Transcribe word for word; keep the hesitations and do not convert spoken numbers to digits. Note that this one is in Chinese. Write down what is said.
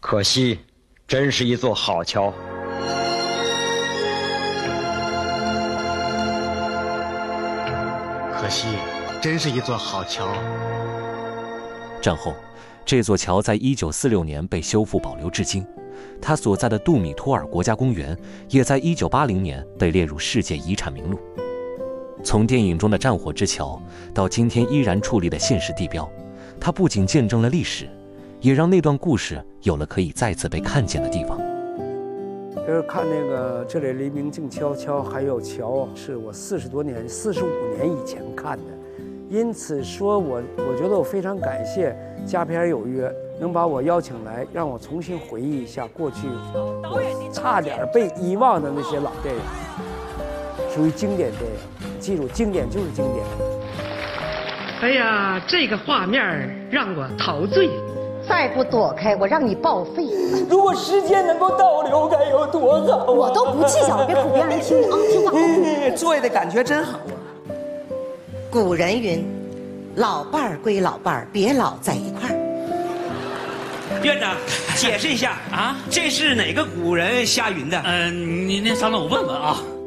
可惜，真是一座好桥。 可惜，真是一座好桥。 战后，这座桥在一九四六年被修复保留至今。它所在的杜米托尔国家公园也在一九八零年被列入世界遗产名录。从电影中的战火之桥到今天依然矗立的现实地标，它不仅见证了历史，也让那段故事有了可以再次被看见的地方。 就是看那个这里黎明静悄悄，还有桥，是我四十多年、四十五年以前看的，因此说我我觉得我非常感谢佳片有约能把我邀请来，让我重新回忆一下过去我差点被遗忘的那些老电影，属于经典电影。记住，经典就是经典。 哎呀，这个画面让我陶醉。 再不躲开，我让你报废。 如果时间能够倒流，该有多好啊！ 我都不计较，别哭，别让人听见啊！听话。 嗯，作业的感觉真好啊。 古人云：“老伴儿归老伴儿，别老在一块儿。” 院长，解释一下啊，这是哪个古人瞎云的？ 嗯、呃，你那稍等，我问问啊。